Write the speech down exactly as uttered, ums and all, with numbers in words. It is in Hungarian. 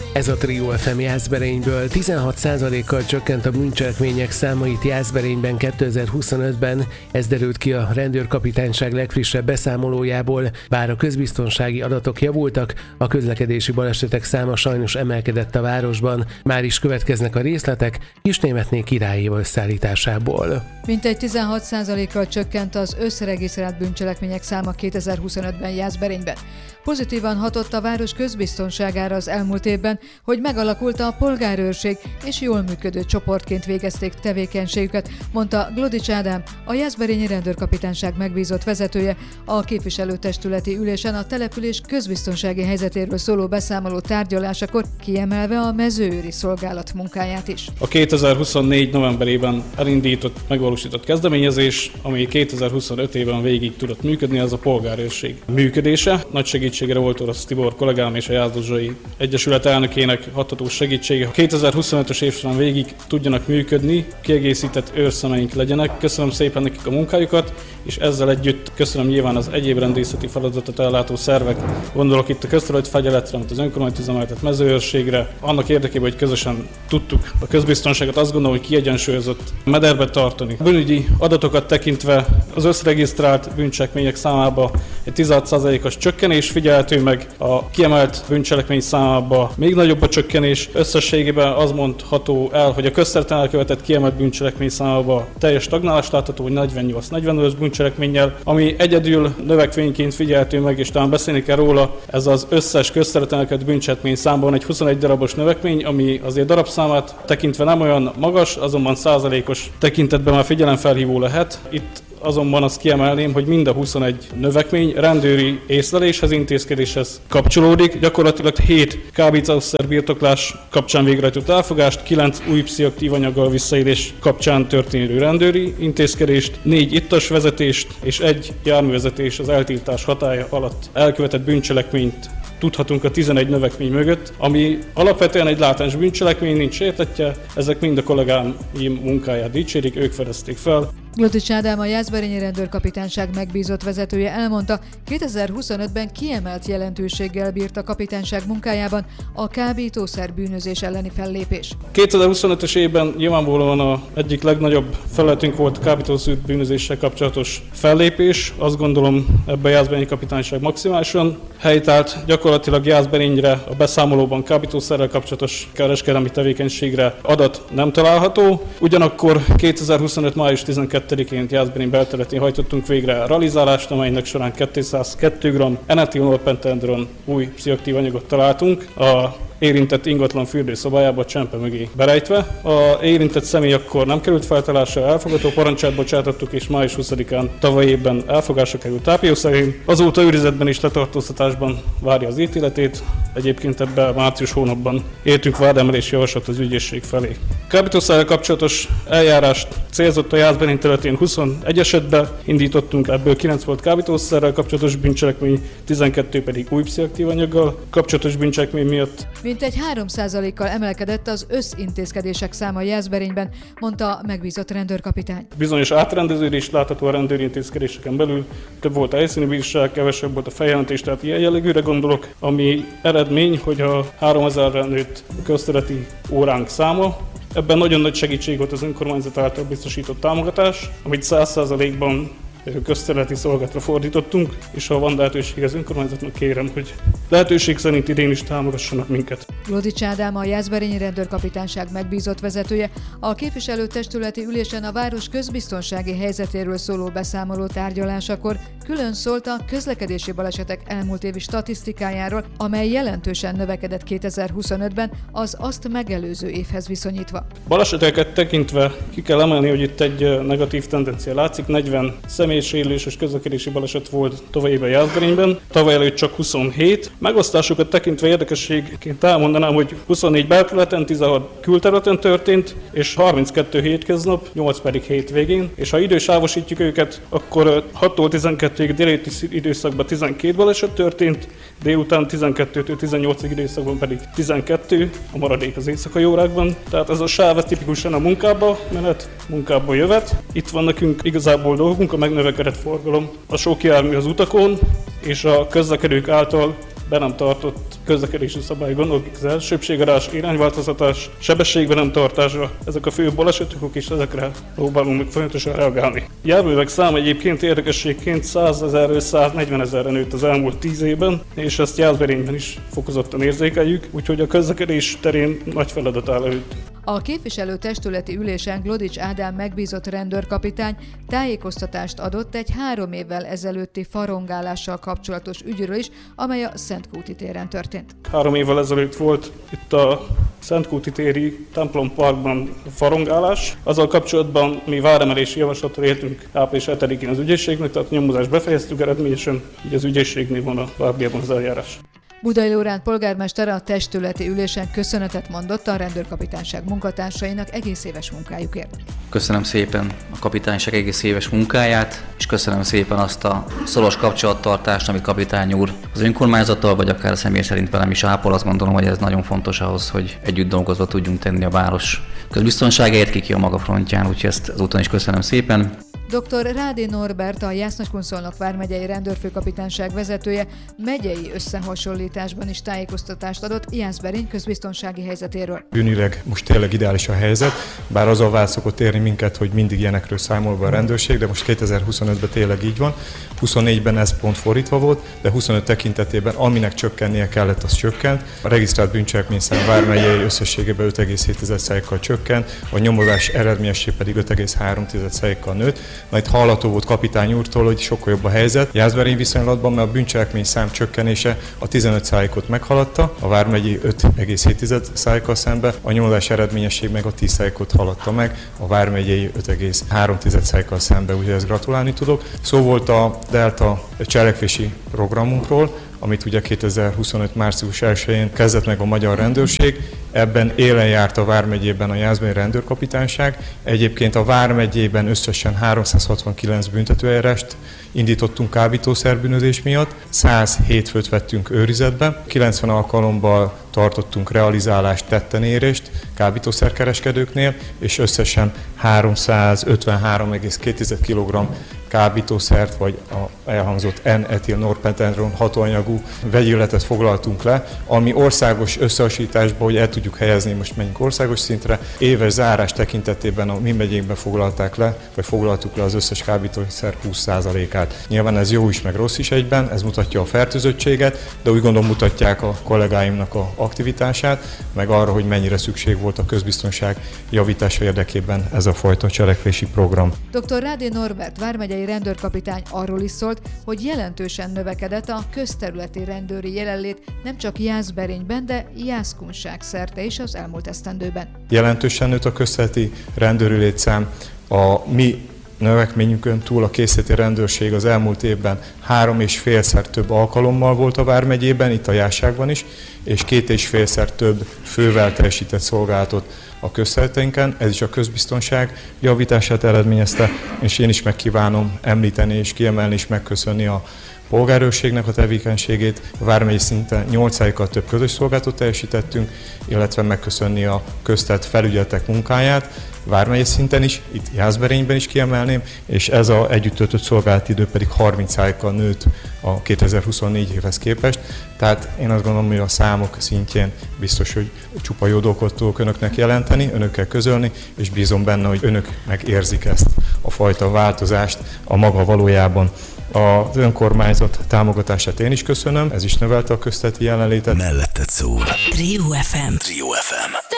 Ez a Trio ef em Jászberényből. tizenhat százalékkal csökkent a bűncselekmények száma itt Jászberényben kétezer-huszonötben, ez derült ki a rendőrkapitányság legfrissebb beszámolójából. Bár a közbiztonsági adatok javultak, a közlekedési balesetek száma sajnos emelkedett a városban. Már is következnek a részletek Kisnémetné Király Éva összeállításából. Mintegy tizenhat százalékkal csökkent az összregisztrált bűncselekmények száma kétezer-huszonötben Jászberényben. Pozitívan hatott a város közbiztonságára az elmúlt évben, hogy megalakult a polgárőrség, és jól működő csoportként végezték tevékenységüket, mondta Glodics Ádám, a Jászberényi Rendőrkapitányság megbízott vezetője a képviselőtestületi ülésen a település közbiztonsági helyzetéről szóló beszámoló tárgyalásakor, kiemelve a mezőőri szolgálat munkáját is. A kétezer-huszonnégy novemberében elindított, megvalósított kezdeményezés, ami kétezer-huszonöt évben végig tudott működni, az a polgárőrség működése. Nagy segítségre volt Orosz Tibor kollégám és a Jászberény Egyesület elnökének hathatós segítsége. A kétezer-huszonötös év során végig tudjanak működni, kiegészített őrszemeink legyenek. Köszönöm szépen nekik a munkájukat, és ezzel együtt köszönöm nyilván az egyéb rendészeti feladatot ellátó szervek. Gondolok itt a közterületfegyeletre, mint az önkormányzati üzemeltetett mezőőrségre. Annak érdekében, hogy közösen tudtuk a közbiztonságot, azt gondolom, hogy kiegyensúlyozott mederbe tartani. A bűnügyi adatokat tekintve az összregisztrált bűncselekmények számába egy tizenhat százalékos csökkenés figyelhető meg, a kiemelt bűncselekmény számába még nagyobb a csökkenés. Összességében az mondható el, hogy a közterületen elkövetett kiemelt bűncselekmény számába teljes stagnálás látható, hogy negyvennyolc negyvenöt bűncselekménnyel, ami egyedül növekvényként figyelhető meg, és talán beszélni kell róla, ez az összes közterületen elkövetett bűncselekmény számban egy huszonegy darabos növekmény, ami azért darabszámát tekintve nem olyan magas, azonban százalékos tekintetben már figyelemfelhívó lehet. Itt azonban azt kiemelném, hogy mind a huszonegy növekmény rendőri észleléshez, intézkedéshez kapcsolódik. Gyakorlatilag hét kábítószer birtoklás kapcsán végrehajtott elfogást, kilenc új pszichoaktív anyaggal visszaélés kapcsán történő rendőri intézkedést, négy ittas vezetést és egy járművezetés az eltiltás hatálya alatt elkövetett bűncselekményt tudhatunk a tizenegy növekmény mögött, ami alapvetően egy látens bűncselekmény, nincs sértettje, ezek mind a kollégáim munkáját dicsérik, ők fedezték fel. Glodics Ádám, a Jászberényi Rendőrkapitányság megbízott vezetője elmondta, kétezer-huszonötben kiemelt jelentőséggel bírt a kapitányság munkájában a kábítószer bűnözés elleni fellépés. kétezer-huszonötös évben nyilvánvalóan a egyik legnagyobb felületünk volt a kábítószer bűnözéssel kapcsolatos fellépés. Azt gondolom, ebben a Jászberényi Kapitányság maximálisan helytált. Gyakorlatilag Jászberényre a beszámolóban kábítószerrel kapcsolatos kereskedelmi tevékenységre adat nem található. Ugyanakkor kétezer-huszonöt május tizenkettedikén Jászberény belterületén hajtottunk végre realizálást, amelynek során kétszázkettő gramm enetilnorpentendron új pszichoaktív anyagot találtunk a érintett ingatlan fürdőszobájába csempe mögé berejtve. A érintett személy akkor nem került feltárásra, elfogadó parancsát bocsátottuk, és május huszadikán tavaly évben elfogásra került tápjó szerint. Azóta őrizetben és letartóztatásban várja az ítéletét. Egyébként ebben március hónapban értünk vádemelési javaslat az ügyészség felé. Kábítószerrel kapcsolatos eljárást célzott a Jászberény területén huszonegy esetben indítottunk, ebből kilenc volt kábítószerrel kapcsolatos bűncselekmény, tizenkettő pedig új pszichoaktív anyaggal kapcsolatos bűncselekmény miatt. Mintegy három százalékkal emelkedett az összintézkedések száma Jászberényben, mondta a megbízott rendőrkapitány. Bizonyos átrendeződés látható a rendőri intézkedéseken belül, több volt a helyszíni bírság, kevesebb volt a feljelentés, tehát ilyen jellegűre gondolok, ami eredmény, hogy a háromezerre nőtt közterületi óránk száma. Ebben nagyon nagy segítség volt az önkormányzat által biztosított támogatás, amit száz százalékban közterületi szolgálatra fordítottunk, és ha van lehetőség az önkormányzatnak, kérem, hogy lehetőség szerint idén is támogassanak minket. Glodics Ádám, a Jászberényi Rendőrkapitányság megbízott vezetője, a képviselőtestületi ülésen a város közbiztonsági helyzetéről szóló beszámoló tárgyalásakor külön szólt a közlekedési balesetek elmúlt évi statisztikájáról, amely jelentősen növekedett kétezer-huszonötben az azt megelőző évhez viszonyítva. Baleseteket tekintve ki kell emelni, hogy itt egy negatív tendencia látszik, negyven személysérüléses közlekedési baleset volt tavaly évben Jászberényben, tavaly előtt csak huszonhét. Megosztásokat tekintve érdekességként elmondanám, hogy huszonnégy belterületen, tizenhat külterületen történt, és harminckettő hétköznap, nyolc pedig hétvégén. És ha idősávosítjuk őket, akkor hattól tizenkettőig délelőtti időszakban tizenkét baleset történt, délután tizenkettőtől tizennyolcig időszakban pedig tizenkettő, a maradék az éjszakai órákban. Tehát ez a sáv ez tipikusan a munkába menet, munkába jövet. Itt van nekünk igazából dolgunk, a megnövekedett forgalom, a sok jármű az utakon, és a közlekedők által be nem tartott közlekedési szabály, gondolok az elsőbbségadás, irányváltoztatás, sebességben nem tartásra. Ezek a fő balesetek, és ezekre próbálunk folyamatosan reagálni. Járművek száma egyébként érdekességként százezerről száznegyvenezerre nőtt az elmúlt tíz évben, és ezt Jászberényben is fokozottan érzékeljük, úgyhogy a közlekedés terén nagy feladat áll előtt. A képviselőtestületi ülésen Glodics Ádám megbízott rendőrkapitány tájékoztatást adott egy három évvel ezelőtti farongálással kapcsolatos ügyről is, amely a Szentkúti téren történt. Három évvel ezelőtt volt itt a Szentkúti téri templom parkban farongálás. Azzal kapcsolatban mi váremelési javaslattal éltünk április hetedikén az ügyészségnek, tehát nyomozást befejeztük eredményesen, így az ügyészségnél van a továbbiakban az eljárás. Budai Lóránt polgármester a testületi ülésen köszönetet mondott a rendőrkapitányság munkatársainak egész éves munkájukért. Köszönöm szépen a kapitányság egész éves munkáját, és köszönöm szépen azt a szoros kapcsolattartást, ami kapitány úr az önkormányzattal, vagy akár személy szerint velem is ápol. Azt gondolom, hogy ez nagyon fontos ahhoz, hogy együtt dolgozva tudjunk tenni a város közbiztonságáért, ki ki a maga frontján, úgyhogy ezt azúton is köszönöm szépen. doktor Rádi Norbert, a Jász-Nagykunszolnok vármegyei rendőrfőkapitányság vezetője megyei összehasonlításban is tájékoztatást adott Jászberény közbiztonsági helyzetéről. Bűnileg most tényleg ideális a helyzet, bár az vád szokott érni minket, hogy mindig ilyenekről számol be a rendőrség, de most kétezer-huszonötben tényleg így van. huszonnégyben ez pont fordítva volt, de huszonöt tekintetében aminek csökkennie kellett, az csökkent. A regisztrált bűncselekményszám vármegyei összességében öt egész hét százalékkal csökkent, a nyomozás eredményesség pedig öt egész három százalékkal nőtt. Na, itt hallható volt kapitány úrtól, hogy sokkal jobb a helyzet. Jászberény viszonylatban, mert a bűncselekmény szám csökkenése a tizenöt százalékot meghaladta, a vármegyi öt egész hét százalékkal szembe, a nyomozás eredményesség meg a tíz százalékot haladta meg, a vármegyei öt egész három százalékkal szembe, úgyhogy ezt gratulálni tudok. Szó volt a Delta cselekvési programunkról, amit ugye kétezer-huszonöt március elsején kezdett meg a magyar rendőrség. Ebben élen járt a vármegyében a Jászberényi rendőrkapitányság. Egyébként a vármegyében összesen háromszázhatvankilenc büntetőeljárást indítottunk kábítószerbűnözés miatt, száz hétfőt vettünk őrizetbe, kilencven alkalommal tartottunk realizálást, tettenérést kábítószerkereskedőknél, és összesen háromszázötvenhárom egész két kilogramm kábítószert, vagy a elhangzott N-etil norpentendron hatóanyagú vegyületet foglaltunk le, ami országos összehasonlításban, hogy el tudjuk helyezni, most menjünk országos szintre, éves zárás tekintetében a mi megyénkben foglalták le, vagy foglaltuk le az összes kábítószer húsz százalékát. Nyilván ez jó is, meg rossz is egyben, ez mutatja a fertőzöttséget, de úgy gondolom mutatják a kollégáimnak a aktivitását, meg arra, hogy mennyire szükség volt a közbiztonság javítása érdekében ez a fajta cselekvési program. doktor Rádi Norbert vármegyei rendőrkapitány arról is szólt, hogy jelentősen növekedett a közterületi rendőri jelenlét nem csak Jászberényben, de Jászkunság szerte is az elmúlt esztendőben. Jelentősen nőtt a közterületi rendőri létszám. A mi növekményünkön túl a készleti rendőrség az elmúlt évben három és félszer több alkalommal volt a vármegyében, itt a Jászságban is, és két és félszer több fővel teljesített szolgálatot a közterületeinken. Ez is a közbiztonság javítását eredményezte, és én is megkívánom említeni és kiemelni és megköszönni a polgárőrségnek a tevékenységét. A vármegyi szinten nyolc százalékkal több közös szolgálatot teljesítettünk, illetve megköszönni a közterület felügyeletek munkáját, vármegyi szinten is, itt Jászberényben is kiemelném, és ez az együtt töltött szolgálati idő pedig harminc százalékkal nőtt a kétezer-huszonnégy évhez képest. Tehát én azt gondolom, hogy a számok szintjén biztos, hogy csupa jó dolgot tudok önöknek jelenteni, önökkel közölni, és bízom benne, hogy önök megérzik ezt a fajta változást a maga valójában. Az önkormányzat támogatását én is köszönöm, ez is növelte a közterületi jelenlétet. Melletted szól. Trio ef em. Trio ef em.